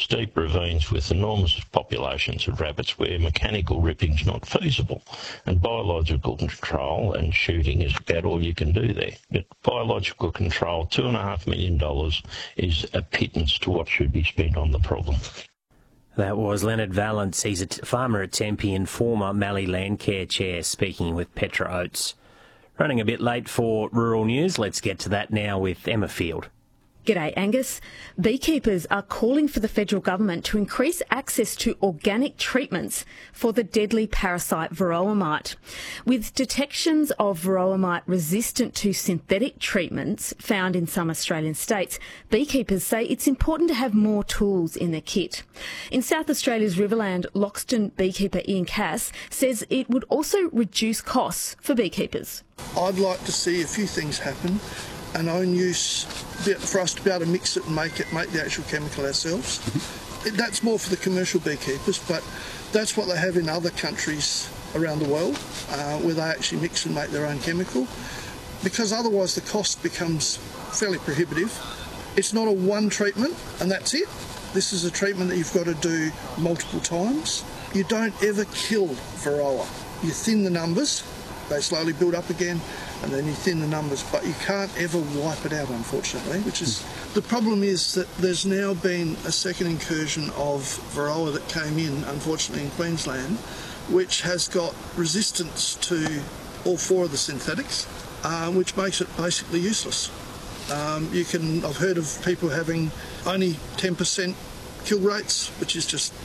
steep ravines with enormous populations of rabbits where mechanical ripping is not feasible, and biological control and shooting is about all you can do there. But biological control, $2.5 million, is a pittance to what should be spent on the problem. That was Leonard Valance. He's a farmer at Tempe and former Mallee Landcare Chair, speaking with Petra Oates. Running a bit late for Rural News. Let's get to that now with Emma Field. G'day, Angus. Beekeepers are calling for the federal government to increase access to organic treatments for the deadly parasite varroa mite. With detections of varroa mite resistant to synthetic treatments found in some Australian states, beekeepers say it's important to have more tools in their kit. In South Australia's Riverland, Loxton beekeeper Ian Cass says it would also reduce costs for beekeepers. I'd like to see a few things happen. An own use for us to be able to mix it and make the actual chemical ourselves. That's more for the commercial beekeepers, but that's what they have in other countries around the world, where they actually mix and make their own chemical, because otherwise the cost becomes fairly prohibitive. It's not a one treatment and that's it. This is a treatment that you've got to do multiple times. You don't ever kill varroa. You thin the numbers, they slowly build up again, and then you thin the numbers, but you can't ever wipe it out, unfortunately, which is... The problem is that there's now been a second incursion of varroa that came in, unfortunately, in Queensland, which has got resistance to all four of the synthetics, which makes it basically useless. I've heard of people having only 10% kill rates, which is just,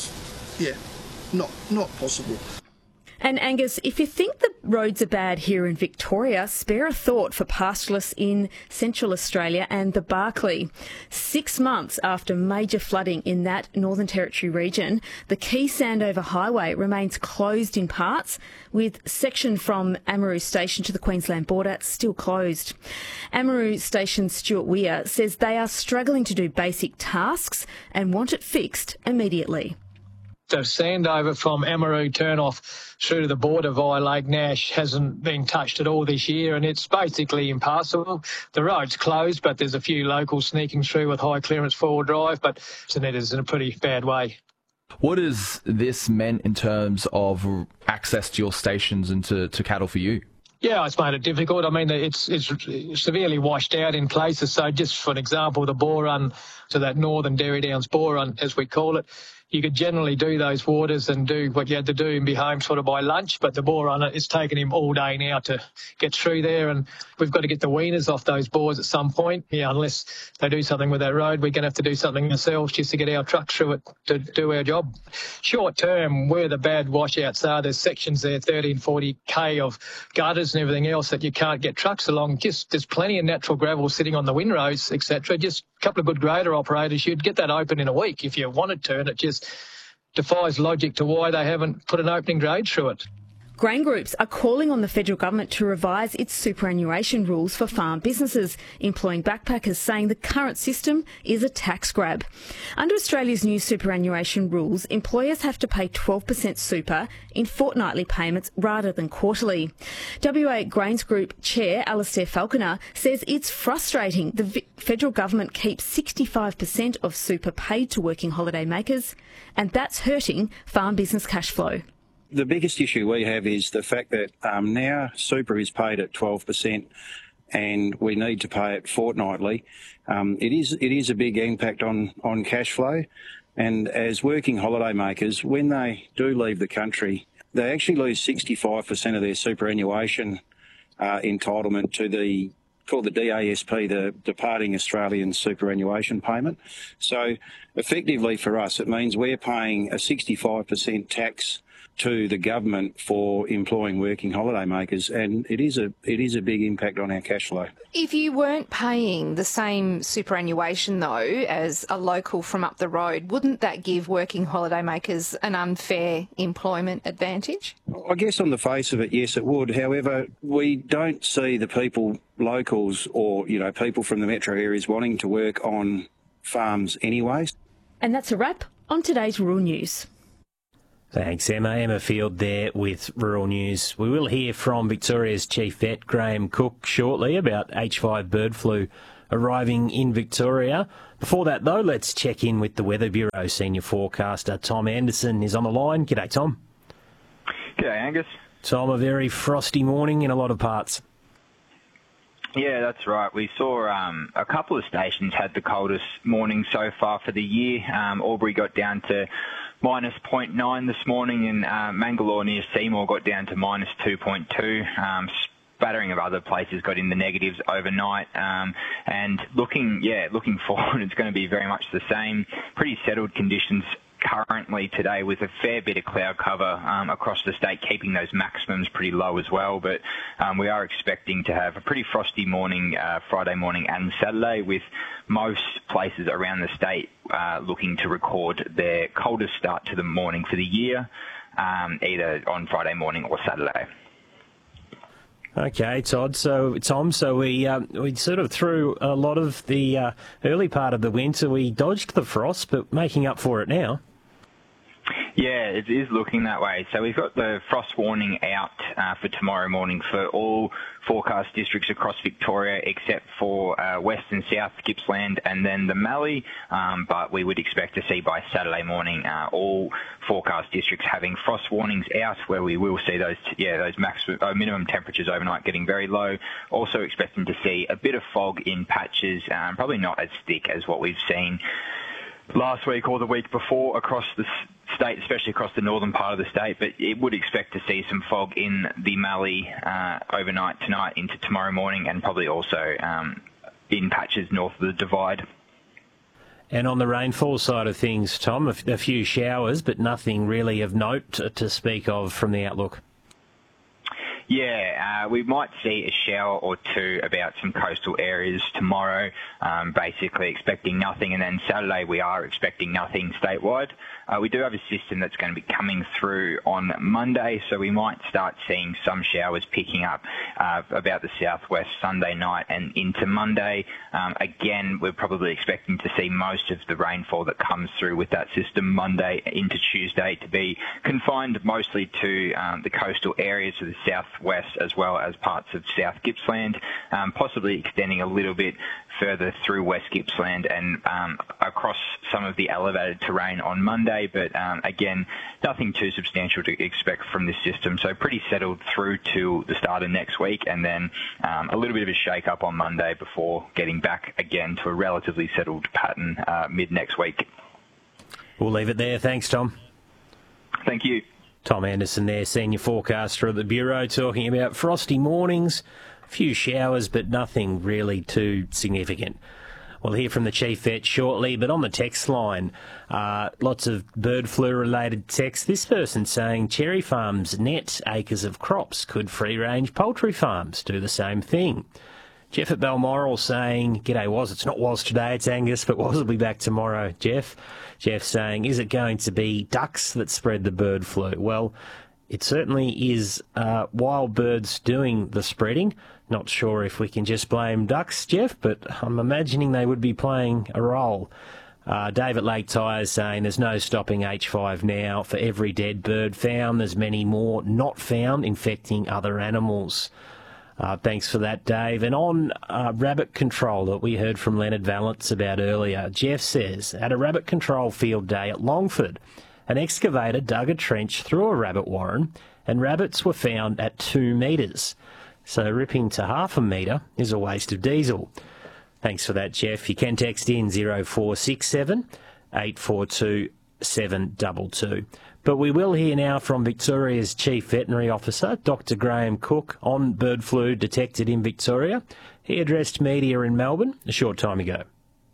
not possible. And Angus, if you think the roads are bad here in Victoria, spare a thought for pastoralists in Central Australia and the Barkly. 6 months after major flooding in that Northern Territory region, the Key Sandover Highway remains closed in parts, with section from Amaroo Station to the Queensland border still closed. Amaroo Station Stuart Weir says they are struggling to do basic tasks and want it fixed immediately. The Sandover from Amaroo turn-off through to the border via Lake Nash hasn't been touched at all this year, and it's basically impassable. The road's closed, but there's a few locals sneaking through with high clearance four-wheel drive, but it is in a pretty bad way. What has this meant in terms of access to your stations and to cattle for you? Yeah, it's made it difficult. I mean, it's severely washed out in places. So just for an example, the Boar Run to that northern Derry Downs Boar Run, as we call it, you could generally do those waters and do what you had to do and be home sort of by lunch, but the Boar Runner, it's taken him all day now to get through there, and we've got to get the weaners off those boars at some point. Yeah, unless they do something with that road, we're going to have to do something ourselves just to get our truck through it to do our job. Short term, where the bad washouts are, there's sections there, 30 and 40k of gutters and everything else that you can't get trucks along. Just there's plenty of natural gravel sitting on the windrows, etc. Just a couple of good grader operators, you'd get that open in a week if you wanted to, and it just defies logic to why they haven't put an opening grade through it. Grain groups are calling on the federal government to revise its superannuation rules for farm businesses, employing backpackers, saying the current system is a tax grab. Under Australia's new superannuation rules, employers have to pay 12% super in fortnightly payments rather than quarterly. WA Grains Group Chair Alastair Falconer says it's frustrating the federal government keeps 65% of super paid to working holiday makers, and that's hurting farm business cash flow. The biggest issue we have is the fact that now super is paid at 12% and we need to pay it fortnightly. It is a big impact on cash flow, and as working holiday makers, when they do leave the country, they actually lose 65% of their superannuation entitlement to called the DASP, the Departing Australian Superannuation Payment. So effectively for us, it means we're paying a 65% tax to the government for employing working holiday makers, and it is a big impact on our cash flow. If you weren't paying the same superannuation, though, as a local from up the road, wouldn't that give working holiday makers an unfair employment advantage? I guess on the face of it, yes, it would. However, we don't see the people, locals or, people from the metro areas wanting to work on farms anyway. And that's a wrap on today's Rural News. Thanks, Emma. Emma Field there with Rural News. We will hear from Victoria's Chief Vet, Graham Cook, shortly about H5 bird flu arriving in Victoria. Before that, though, let's check in with the Weather Bureau senior forecaster Tom Anderson is on the line. G'day, Tom. G'day, Angus. Tom, a very frosty morning in a lot of parts. Yeah, that's right. We saw a couple of stations had the coldest morning so far for the year. Albury got down to minus 0.9 this morning, and Mangalore near Seymour got down to minus 2.2. Spattering of other places got in the negatives overnight, and looking forward, it's going to be very much the same. Pretty settled conditions currently today, with a fair bit of cloud cover across the state, keeping those maximums pretty low as well. But we are expecting to have a pretty frosty morning Friday morning and Saturday, with most places around the state looking to record their coldest start to the morning for the year, either on Friday morning or Saturday. Okay, Tom. So we sort of through a lot of the early part of the winter, we dodged the frost, but making up for it now. Yeah, it is looking that way. So we've got the frost warning out for tomorrow morning for all forecast districts across Victoria, except for West and South Gippsland and then the Mallee. But we would expect to see by Saturday morning all forecast districts having frost warnings out, where we will see those minimum temperatures overnight getting very low. Also expecting to see a bit of fog in patches, probably not as thick as what we've seen last week or the week before across the state, especially across the northern part of the state, but it would expect to see some fog in the Mallee overnight tonight into tomorrow morning, and probably also in patches north of the Divide. And on the rainfall side of things, Tom, a few showers, but nothing really of note to speak of from the outlook. Yeah, we might see a shower or two about some coastal areas tomorrow, basically expecting nothing. And then Saturday we are expecting nothing statewide. We do have a system that's going to be coming through on Monday, so we might start seeing some showers picking up about the southwest Sunday night and into Monday. Again, we're probably expecting to see most of the rainfall that comes through with that system Monday into Tuesday to be confined mostly to the coastal areas of the southwest, as well as parts of South Gippsland, possibly extending a little bit further through West Gippsland and across some of the elevated terrain on Monday. But again, nothing too substantial to expect from this system. So pretty settled through to the start of next week, and then a little bit of a shake-up on Monday before getting back again to a relatively settled pattern mid next week. We'll leave it there. Thanks, Tom. Thank you. Tom Anderson there, senior forecaster at the Bureau, talking about frosty mornings, a few showers, but nothing really too significant. We'll hear from the Chief Vet shortly, but on the text line, lots of bird flu-related text. This person saying cherry farms net acres of crops. Could free-range poultry farms do the same thing? Jeff at Balmoral saying, g'day Was, it's not Was today, it's Angus, but Was will be back tomorrow, Jeff. Jeff saying, is it going to be ducks that spread the bird flu? Well, it certainly is wild birds doing the spreading. Not sure if we can just blame ducks, Jeff, but I'm imagining they would be playing a role. Dave at Lake Tyres saying there's no stopping H5 now. For every dead bird found, there's many more not found infecting other animals. Thanks for that, Dave. And on rabbit control that we heard from Leonard Valance about earlier, Jeff says, at a rabbit control field day at Longford, an excavator dug a trench through a rabbit warren and rabbits were found at 2 metres. So ripping to half a metre is a waste of diesel. Thanks for that, Jeff. You can text in 0467 842 722. But we will hear now from Victoria's Chief Veterinary Officer, Dr Graham Cook, on bird flu detected in Victoria. He addressed media in Melbourne a short time ago.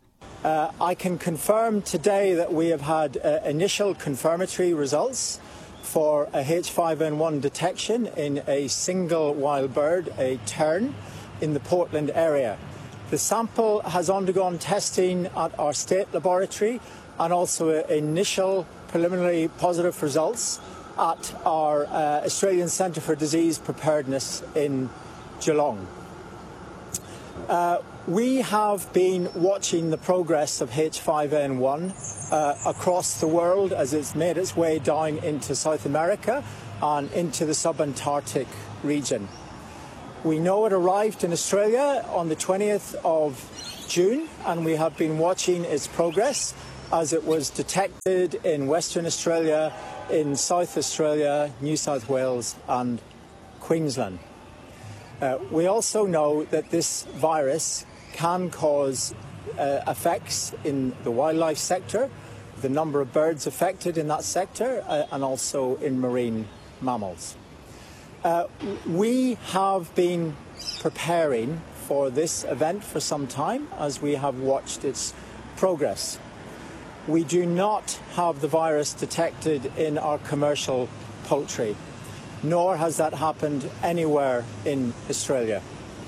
I can confirm today that we have had initial confirmatory results for a H5N1 detection in a single wild bird, a tern, in the Portland area. The sample has undergone testing at our state laboratory and also initial preliminary positive results at our Australian Centre for Disease Preparedness in Geelong. We have been watching the progress of H5N1 across the world as it's made its way down into South America and into the subantarctic region. We know it arrived in Australia on the 20th of June, and we have been watching its progress as it was detected in Western Australia, in South Australia, New South Wales and Queensland. We also know that this virus can cause effects in the wildlife sector, the number of birds affected in that sector, and also in marine mammals. We have been preparing for this event for some time as we have watched its progress. We do not have the virus detected in our commercial poultry, nor has that happened anywhere in Australia.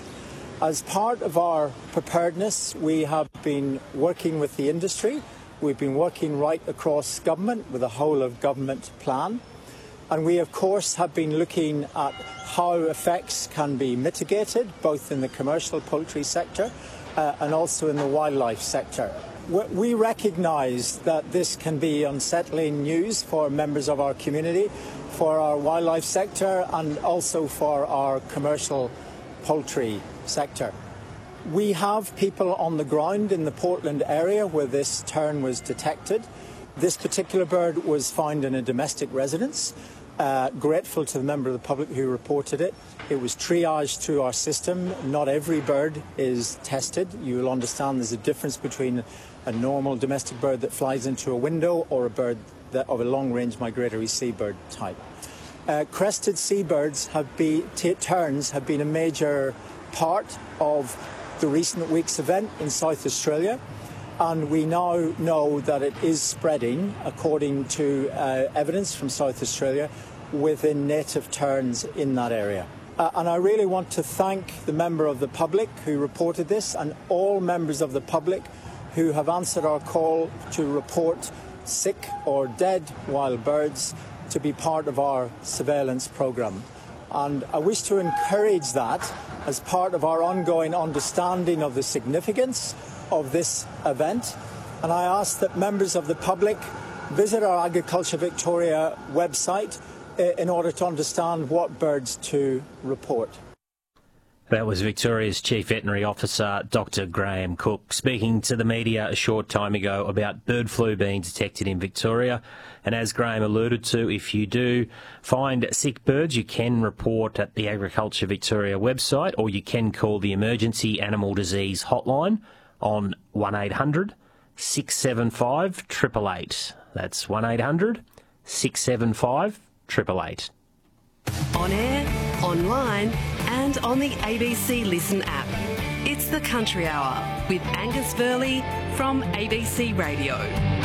As part of our preparedness, we have been working with the industry. We've been working right across government with a whole of government plan. And we, of course, have been looking at how effects can be mitigated, both in the commercial poultry sector and also in the wildlife sector. We recognise that this can be unsettling news for members of our community, for our wildlife sector and also for our commercial poultry sector. We have people on the ground in the Portland area where this tern was detected. This particular bird was found in a domestic residence. Grateful to the member of the public who reported it. It was triaged through our system. Not every bird is tested. You will understand there's a difference between a normal domestic bird that flies into a window or a bird of a long-range migratory seabird type. Crested seabirds terns have been a major part of the recent week's event in South Australia, and we now know that it is spreading, according to evidence from South Australia, within native terns in that area. And I really want to thank the member of the public who reported this and all members of the public who have answered our call to report sick or dead wild birds to be part of our surveillance programme. And I wish to encourage that as part of our ongoing understanding of the significance of this event. And I ask that members of the public visit our Agriculture Victoria website in order to understand what birds to report. That was Victoria's Chief Veterinary Officer, Dr. Graham Cook, speaking to the media a short time ago about bird flu being detected in Victoria. And as Graham alluded to, if you do find sick birds, you can report at the Agriculture Victoria website, or you can call the Emergency Animal Disease Hotline on 1800 675 888. That's 1800 675 888. On air, online and on the ABC Listen app. It's the Country Hour with Angus Burley from ABC Radio.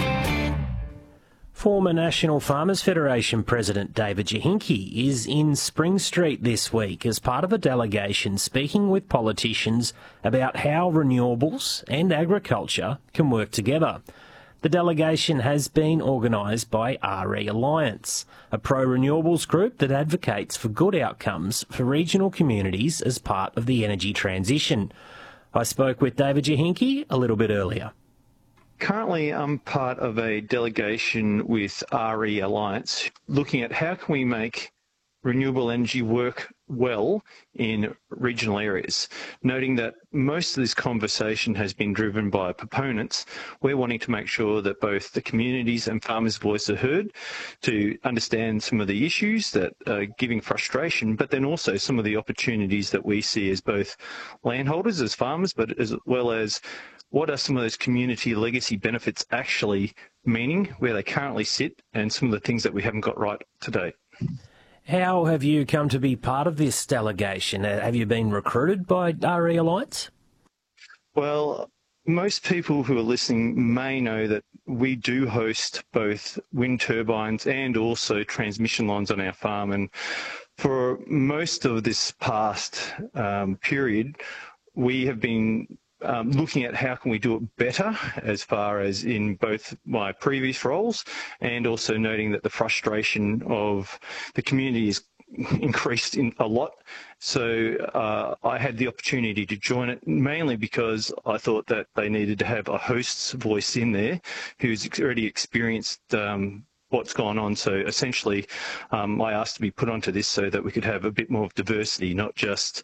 Former National Farmers Federation President David Jahinki is in Spring Street this week as part of a delegation speaking with politicians about how renewables and agriculture can work together. The delegation has been organised by RE Alliance, a pro-renewables group that advocates for good outcomes for regional communities as part of the energy transition. I spoke with David Jahinki a little bit earlier. Currently, I'm part of a delegation with RE Alliance looking at how can we make renewable energy work well in regional areas. Noting that most of this conversation has been driven by proponents, we're wanting to make sure that both the communities and farmers' voices are heard to understand some of the issues that are giving frustration, but then also some of the opportunities that we see as both landholders, as farmers, but as well as what are some of those community legacy benefits actually meaning, where they currently sit, and some of the things that we haven't got right today. How have you come to be part of this delegation? Have you been recruited by RE Alliance? Well, most people who are listening may know that we do host both wind turbines and also transmission lines on our farm. And for most of this past period, we have been looking at how can we do it better as far as in both my previous roles, and also noting that the frustration of the community is increased in a lot. So I had the opportunity to join it mainly because I thought that they needed to have a host's voice in there who's already experienced what's gone on. So essentially, I asked to be put onto this so that we could have a bit more of diversity, not just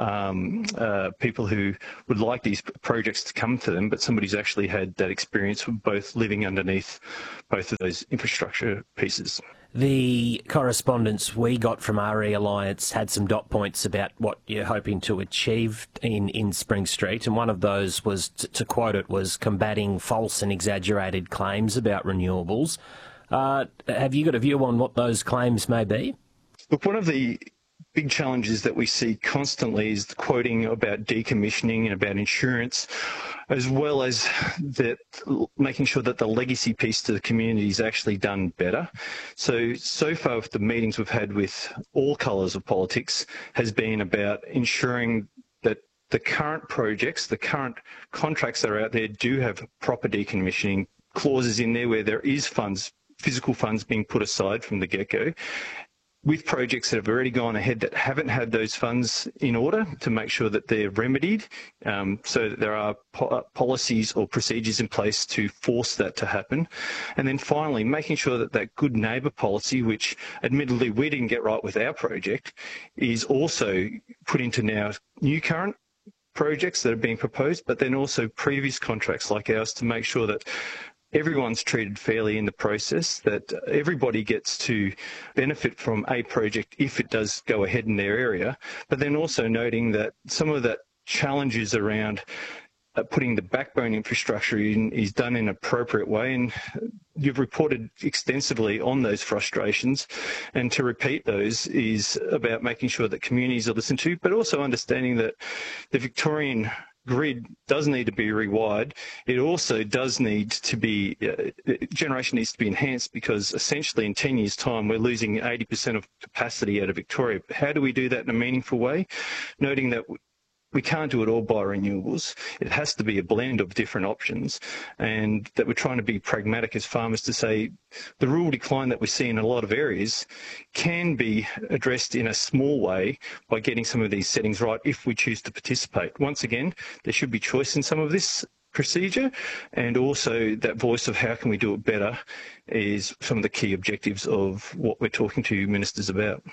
people who would like these projects to come to them, but somebody who's actually had that experience of both living underneath both of those infrastructure pieces. The correspondence we got from RE Alliance had some dot points about what you're hoping to achieve in Spring Street, and one of those was, to quote it, was combating false and exaggerated claims about renewables. Have you got a view on what those claims may be? Look, one of the big challenges that we see constantly is the quoting about decommissioning and about insurance, as well as that making sure that the legacy piece to the community is actually done better. So far with the meetings we've had with all colours of politics has been about ensuring that the current projects, the current contracts that are out there do have proper decommissioning clauses in there where there is funds, physical funds being put aside from the get-go, with projects that have already gone ahead that haven't had those funds in order, to make sure that they're remedied, so that there are policies or procedures in place to force that to happen. And then finally, making sure that that good neighbour policy, which admittedly we didn't get right with our project, is also put into now new current projects that are being proposed, but then also previous contracts like ours, to make sure that everyone's treated fairly in the process, that everybody gets to benefit from a project if it does go ahead in their area, but then also noting that some of that challenges around putting the backbone infrastructure in is done in an appropriate way. And you've reported extensively on those frustrations, and to repeat those is about making sure that communities are listened to, but also understanding that the Victorian grid does need to be rewired. It also does need to be, generation needs to be enhanced, because essentially in 10 years' time we're losing 80% of capacity out of Victoria. How do we do that in a meaningful way? Noting that we can't do it all by renewables. It has to be a blend of different options, and that we're trying to be pragmatic as farmers to say the rural decline that we see in a lot of areas can be addressed in a small way by getting some of these settings right if we choose to participate. Once again, there should be choice in some of this procedure, and also that voice of how can we do it better is some of the key objectives of what we're talking to ministers about.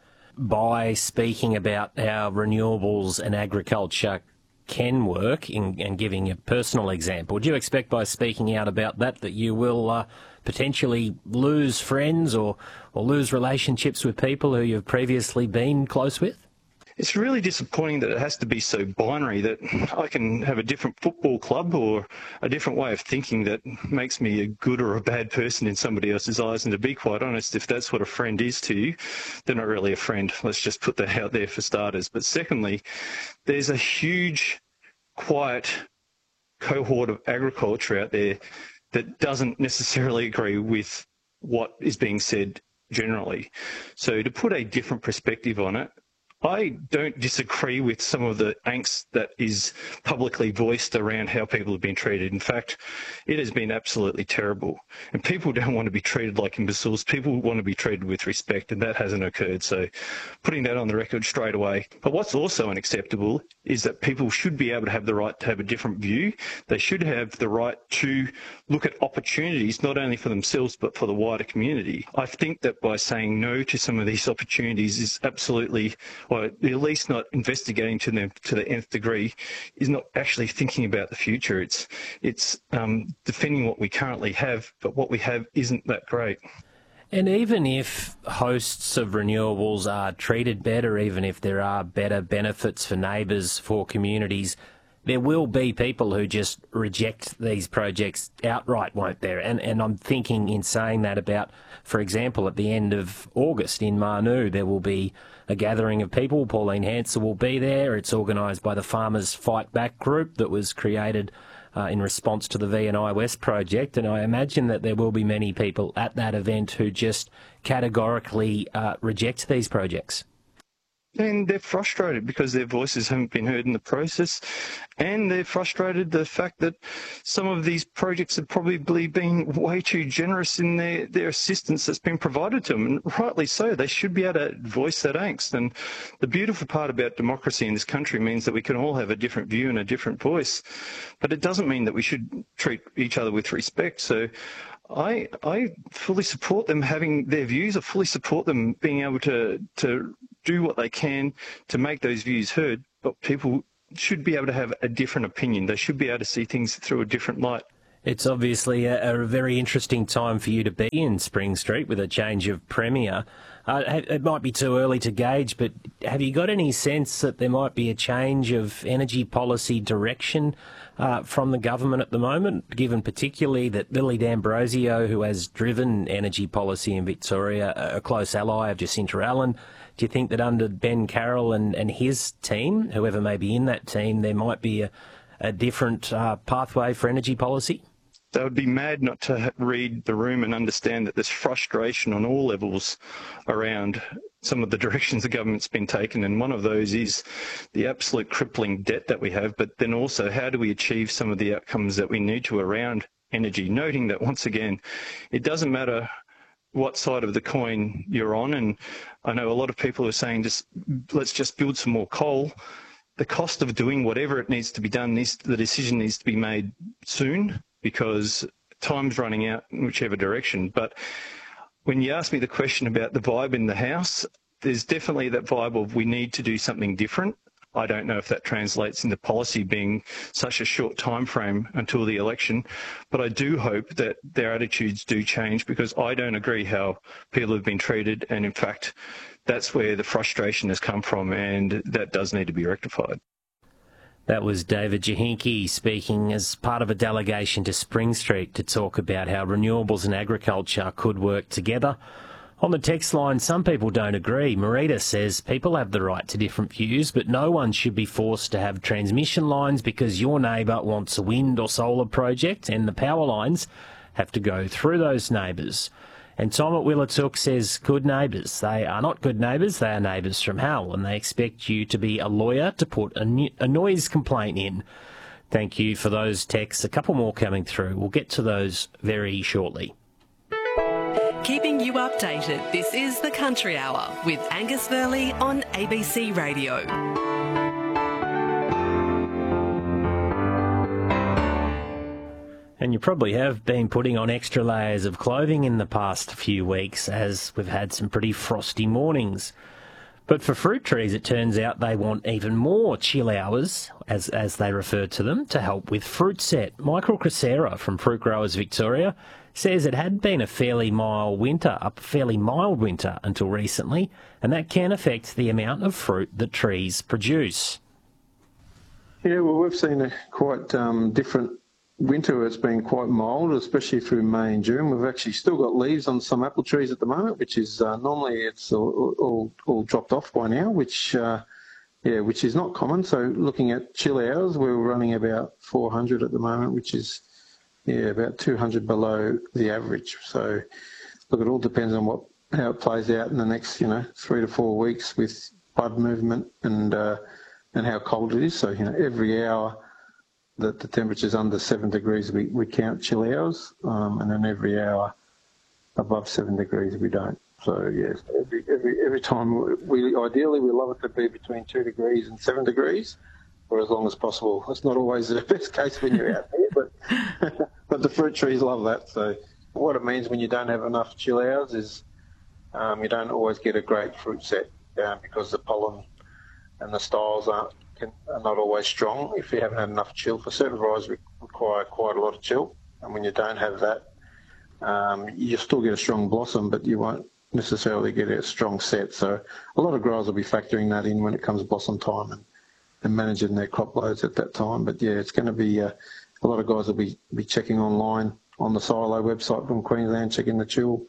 By speaking about how renewables and agriculture can work, and giving a personal example, do you expect by speaking out about that you will potentially lose friends or lose relationships with people who you've previously been close with? It's really disappointing that it has to be so binary, that I can have a different football club or a different way of thinking that makes me a good or a bad person in somebody else's eyes. And to be quite honest, if that's what a friend is to you, they're not really a friend. Let's just put that out there for starters. But secondly, there's a huge, quiet cohort of agriculture out there that doesn't necessarily agree with what is being said generally. So to put a different perspective on it, I don't disagree with some of the angst that is publicly voiced around how people have been treated. In fact, it has been absolutely terrible. And people don't want to be treated like imbeciles. People want to be treated with respect, and that hasn't occurred. So putting that on the record straight away. But what's also unacceptable is that people should be able to have the right to have a different view. They should have the right to look at opportunities, not only for themselves, but for the wider community. I think that by saying no to some of these opportunities is absolutely, or at least not investigating to them to the nth degree, is not actually thinking about the future. It's defending what we currently have, but what we have isn't that great. And even if hosts of renewables are treated better, even if there are better benefits for neighbours, for communities, there will be people who just reject these projects outright, won't there? And I'm thinking in saying that about, for example, at the end of August in Manu, there will be a gathering of people. Pauline Hanson will be there. It's organised by the Farmers Fight Back group that was created in response to the V&I West project. And I imagine that there will be many people at that event who just categorically reject these projects. And they're frustrated because their voices haven't been heard in the process, and they're frustrated the fact that some of these projects have probably been way too generous in their assistance that's been provided to them, and rightly so. They should be able to voice that angst. And the beautiful part about democracy in this country means that we can all have a different view and a different voice, but it doesn't mean that we should treat each other with respect. So I fully support them having their views. I fully support them being able to do what they can to make those views heard, but people should be able to have a different opinion. They should be able to see things through a different light. It's obviously a very interesting time for you to be in Spring Street with a change of Premier. It might be too early to gauge, but have you got any sense that there might be a change of energy policy direction from the government at the moment, given particularly that Lily D'Ambrosio, who has driven energy policy in Victoria, a close ally of Jacinta Allen, do you think that under Ben Carroll and his team, whoever may be in that team, there might be a different pathway for energy policy? They would be mad not to read the room and understand that there's frustration on all levels around some of the directions the government's been taken, and one of those is the absolute crippling debt that we have, but then also how do we achieve some of the outcomes that we need to around energy, noting that, once again, it doesn't matter what side of the coin you're on, and I know a lot of people are saying let's just build some more coal. The cost of doing whatever it needs to be done, the decision needs to be made soon, because time's running out in whichever direction. But when you ask me the question about the vibe in the House, there's definitely that vibe of we need to do something different. I don't know if that translates into policy being such a short time frame until the election, but I do hope that their attitudes do change, because I don't agree how people have been treated, and in fact that's where the frustration has come from, and that does need to be rectified. That was David Jahinki speaking as part of a delegation to Spring Street to talk about how renewables and agriculture could work together. On the text line, some people don't agree. Marita says people have the right to different views, but no one should be forced to have transmission lines because your neighbour wants a wind or solar project, and the power lines have to go through those neighbours. And Tom at Willatook says, good neighbours. They are not good neighbours, they are neighbours from hell, and they expect you to be a lawyer to put a noise complaint in. Thank you for those texts. A couple more coming through. We'll get to those very shortly. Keeping you updated, this is The Country Hour with Angus Verley on ABC Radio. And you probably have been putting on extra layers of clothing in the past few weeks, as we've had some pretty frosty mornings. But for fruit trees, it turns out they want even more chill hours, as they refer to them, to help with fruit set. Michael Crisera from Fruit Growers Victoria says it had been a fairly mild winter until recently, and that can affect the amount of fruit that trees produce. Yeah, well, we've seen a quite different winter. It's been quite mild, especially through May and June. We've actually still got leaves on some apple trees at the moment, which is normally it's all dropped off by now, which is not common. So looking at chill hours, we're running about 400 at the moment, which is about 200 below the average. So look, it all depends on how it plays out in the next 3 to 4 weeks with bud movement and how cold it is. So every hour that the temperature's under 7 degrees, we count chill hours, and then every hour above 7 degrees we don't. So yes, every time we ideally we love it to be between 2 degrees and 7 degrees, for as long as possible. That's not always the best case when you're out there, but the fruit trees love that. So what it means when you don't have enough chill hours is you don't always get a great fruit set because the pollen and the styles are not always strong. If you haven't had enough chill, for certain varieties require quite a lot of chill, and when you don't have that, you still get a strong blossom, but you won't necessarily get a strong set. So a lot of growers will be factoring that in when it comes blossom time and managing their crop loads at that time. But yeah, it's going to be a lot of guys will be checking online on the Silo website from Queensland, checking the chill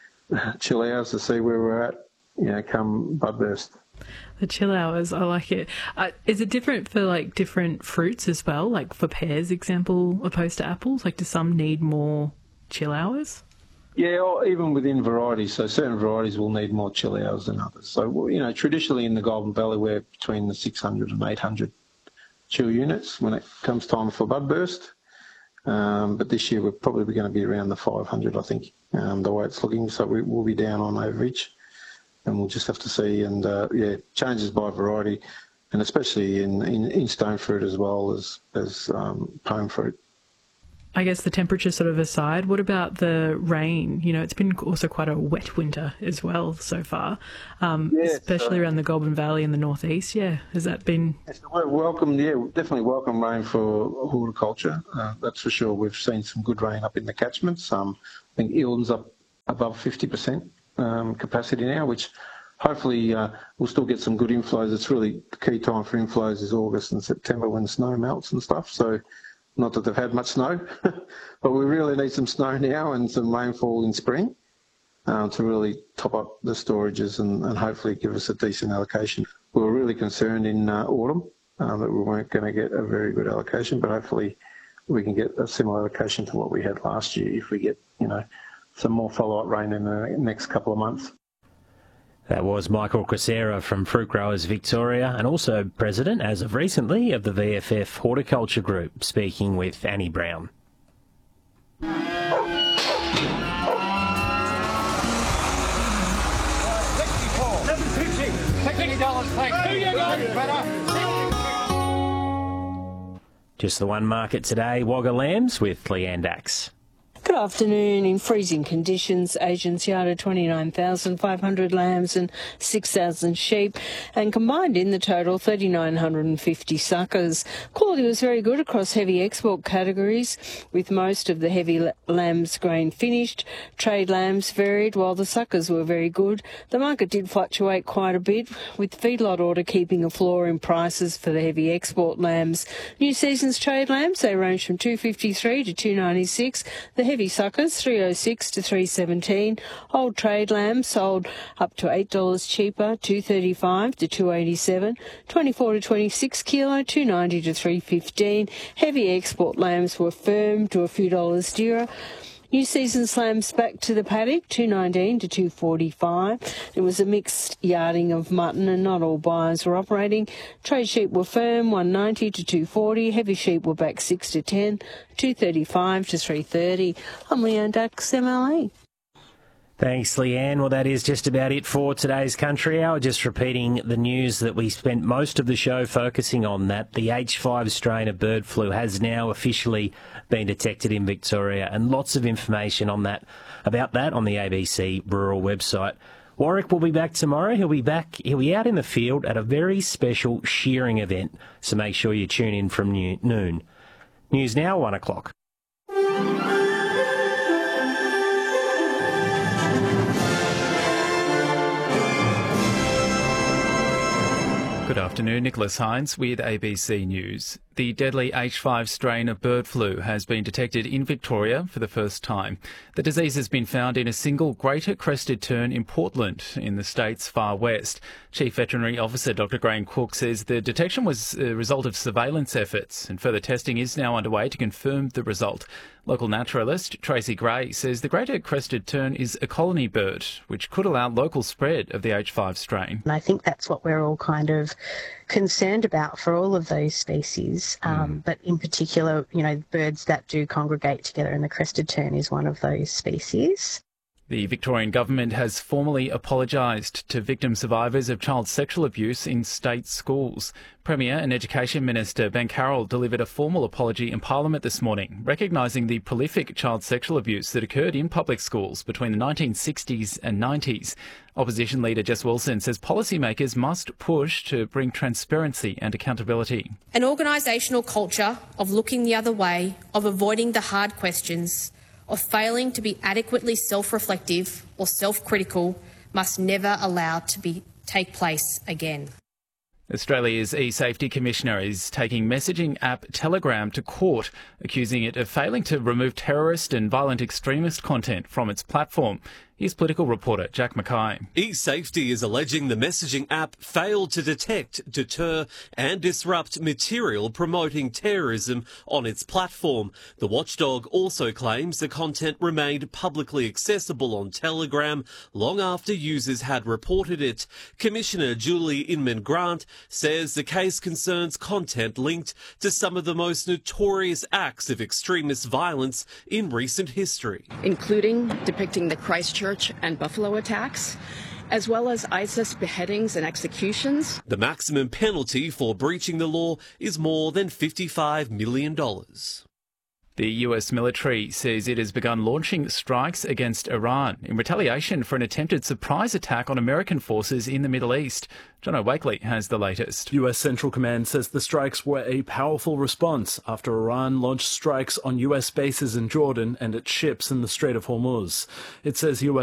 hours to see where we're at, come bud burst. The chill hours, I like it. Is it different for different fruits as well? Like for pears, example, opposed to apples? Like do some need more chill hours? Yeah, or even within varieties. So certain varieties will need more chill hours than others. So, traditionally in the Golden Valley, we're between the 600 and 800 chill units when it comes time for bud burst. But this year we're probably going to be around the 500, I think, the way it's looking. So we will be down on average. And we'll just have to see, and changes by variety, and especially in stone fruit as well as pome fruit. I guess the temperature sort of aside, what about the rain? You know, it's been also quite a wet winter as well so far, especially around the Goulburn Valley and the northeast. Yeah, has that been? Yes, we're welcome. Yeah, definitely welcome rain for horticulture. That's for sure. We've seen some good rain up in the catchments. I think Eildon's up above 50% capacity now, which hopefully we'll still get some good inflows. It's really the key time for inflows is August and September when snow melts and stuff. So. Not that they've had much snow, but we really need some snow now and some rainfall in spring to really top up the storages and hopefully give us a decent allocation. We were really concerned in autumn that we weren't going to get a very good allocation, but hopefully we can get a similar allocation to what we had last year if we get, some more follow-up rain in the next couple of months. That was Michael Crecera from Fruit Growers Victoria and also president, as of recently, of the VFF Horticulture Group, speaking with Annie Brown. Just the one market today, Wagga lambs with Leanne Dax. Good afternoon. In freezing conditions, Asians yarded 29,500 lambs and 6,000 sheep, and combined in the total 3,950 suckers. Quality was very good across heavy export categories, with most of the heavy lambs grain finished. Trade lambs varied, while the suckers were very good. The market did fluctuate quite a bit, with feedlot order keeping a floor in prices for the heavy export lambs. New season's trade lambs, they range from $253 to $296. The heavy suckers, $306 to $317. Old trade lambs sold up to $8 cheaper, $235 to $287. 24 to 26 kilo, $290 to $315. Heavy export lambs were firm to a few dollars dearer. New season's lambs back to the paddock, $219 to $245. There was a mixed yarding of mutton and not all buyers were operating. Trade sheep were firm, $190 to $240. Heavy sheep were back 6 to 10, $235 to $330. I'm Leanne Dax, MLA. Thanks, Leanne. Well, that is just about it for today's Country Hour. Just repeating the news that we spent most of the show focusing on, that the H5 strain of bird flu has now officially been detected in Victoria, and lots of information on that, about that on the ABC Rural website. Warwick will be back tomorrow. He'll be out in the field at a very special shearing event, so make sure you tune in from noon. News now, 1 o'clock. Good afternoon, Nicholas Hines with ABC News. The deadly H5 strain of bird flu has been detected in Victoria for the first time. The disease has been found in a single greater crested tern in Portland in the state's far west. Chief Veterinary Officer Dr Graham Cook says the detection was a result of surveillance efforts, and further testing is now underway to confirm the result. Local naturalist Tracy Gray says the greater crested tern is a colony bird, which could allow local spread of the H5 strain. And I think that's what we're all kind of concerned about for all of those species, but in particular, birds that do congregate together, and the crested tern is one of those species. The Victorian government has formally apologised to victim survivors of child sexual abuse in state schools. Premier and Education Minister Ben Carroll delivered a formal apology in Parliament this morning, recognising the prolific child sexual abuse that occurred in public schools between the 1960s and 90s. Opposition leader Jess Wilson says policymakers must push to bring transparency and accountability. An organisational culture of looking the other way, of avoiding the hard questions, of failing to be adequately self-reflective or self-critical must never allow to take place again. Australia's e-safety commissioner is taking messaging app Telegram to court, accusing it of failing to remove terrorist and violent extremist content from its platform. Here's political reporter Jack Mackay. eSafety is alleging the messaging app failed to detect, deter and disrupt material promoting terrorism on its platform. The watchdog also claims the content remained publicly accessible on Telegram long after users had reported it. Commissioner Julie Inman-Grant says the case concerns content linked to some of the most notorious acts of extremist violence in recent history, including depicting the Christchurch and Buffalo attacks, as well as ISIS beheadings and executions. The maximum penalty for breaching the law is more than $55 million. The US military says it has begun launching strikes against Iran in retaliation for an attempted surprise attack on American forces in the Middle East. John O'Wakely has the latest. US Central Command says the strikes were a powerful response after Iran launched strikes on US bases in Jordan and its ships in the Strait of Hormuz. It says US